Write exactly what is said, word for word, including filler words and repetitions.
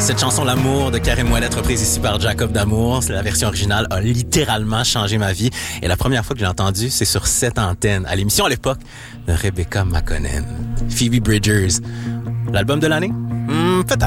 Cette chanson L'amour de Karim Ouellet, reprise ici par Jacob D'Amour, la version originale a littéralement changé ma vie. Et la première fois que j'ai entendu, c'est sur cette antenne, à l'émission à l'époque de Rebecca McConnell. Phoebe Bridgers. L'album de l'année? Hmm, peut-être.